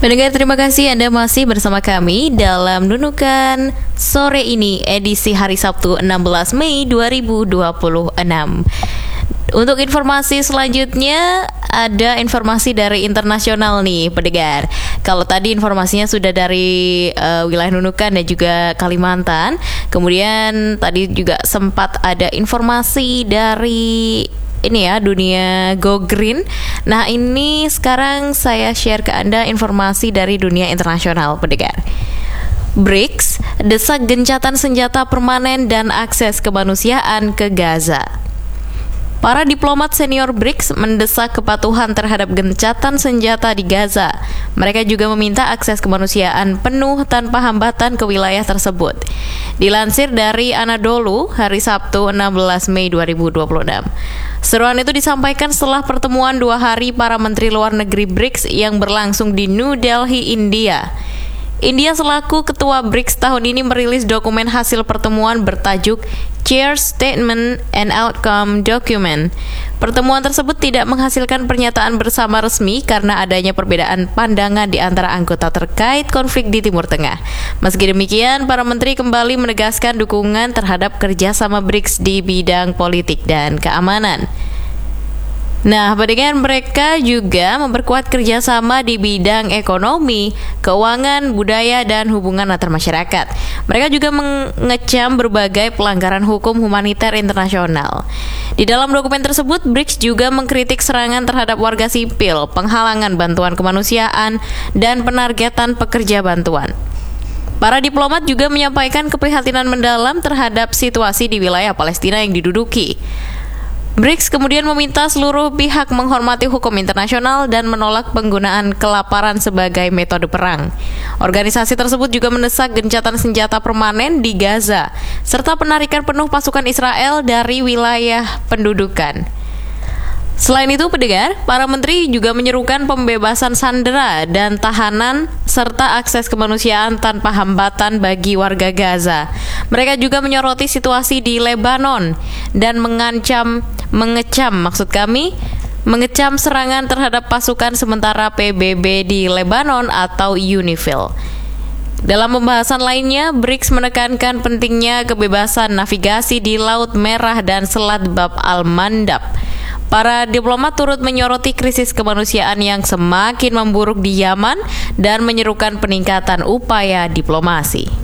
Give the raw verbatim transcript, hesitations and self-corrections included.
Pendengar, terima kasih Anda masih bersama kami dalam Nunukan sore ini, edisi hari Sabtu enam belas Mei dua ribu dua puluh enam. Untuk informasi selanjutnya, ada informasi dari internasional nih, pendengar. Kalau tadi informasinya sudah dari uh, wilayah Nunukan dan juga Kalimantan, kemudian tadi juga sempat ada informasi dari ini ya, dunia Go Green. Nah, ini sekarang saya share ke Anda informasi dari dunia internasional, pendengar. B R I C S desak gencatan senjata permanen dan akses kemanusiaan ke Gaza. Para diplomat senior B R I C S mendesak kepatuhan terhadap gencatan senjata di Gaza. Mereka juga meminta akses kemanusiaan penuh tanpa hambatan ke wilayah tersebut. Dilansir dari Anadolu, hari Sabtu enam belas Mei dua ribu dua puluh enam. Seruan itu disampaikan setelah pertemuan dua hari para menteri luar negeri B R I C S yang berlangsung di New Delhi, India. India selaku ketua B R I C S tahun ini merilis dokumen hasil pertemuan bertajuk Chair Statement and Outcome Document. Pertemuan tersebut tidak menghasilkan pernyataan bersama resmi karena adanya perbedaan pandangan di antara anggota terkait konflik di Timur Tengah. Meski demikian, para menteri kembali menegaskan dukungan terhadap kerjasama B R I C S di bidang politik dan keamanan. Nah, pendengar, mereka juga memperkuat kerjasama di bidang ekonomi, keuangan, budaya, dan hubungan antar masyarakat. Mereka juga mengecam berbagai pelanggaran hukum humaniter internasional. Di dalam dokumen tersebut, B R I C S juga mengkritik serangan terhadap warga sipil, penghalangan bantuan kemanusiaan, dan penargetan pekerja bantuan. Para diplomat juga menyampaikan keprihatinan mendalam terhadap situasi di wilayah Palestina yang diduduki. B R I C S kemudian meminta seluruh pihak menghormati hukum internasional dan menolak penggunaan kelaparan sebagai metode perang. Organisasi tersebut juga mendesak gencatan senjata permanen di Gaza, serta penarikan penuh pasukan Israel dari wilayah pendudukan. Selain itu, pendengar, para menteri juga menyerukan pembebasan sandera dan tahanan serta akses kemanusiaan tanpa hambatan bagi warga Gaza. Mereka juga menyoroti situasi di Lebanon dan mengancam, mengecam maksud kami, mengecam serangan terhadap pasukan sementara P B B di Lebanon atau UNIFIL. Dalam pembahasan lainnya, B R I C S menekankan pentingnya kebebasan navigasi di Laut Merah dan Selat Bab al-Mandab. Para diplomat turut menyoroti krisis kemanusiaan yang semakin memburuk di Yaman dan menyerukan peningkatan upaya diplomasi.